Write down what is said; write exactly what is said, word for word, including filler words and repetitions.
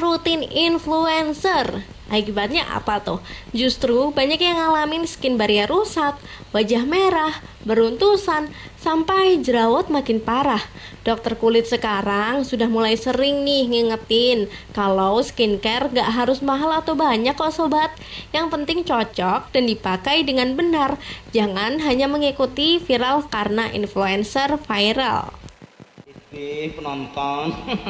rutin influencer. Akibatnya apa tuh? Justru banyak yang ngalamin skin barrier rusak, wajah merah, beruntusan, sampai jerawat makin parah. Dokter kulit sekarang sudah mulai sering nih ngingetin kalau skincare gak harus mahal atau banyak kok sobat. Yang penting cocok dan dipakai dengan benar. Jangan hanya mengikuti viral karena influencer viral. Oke penonton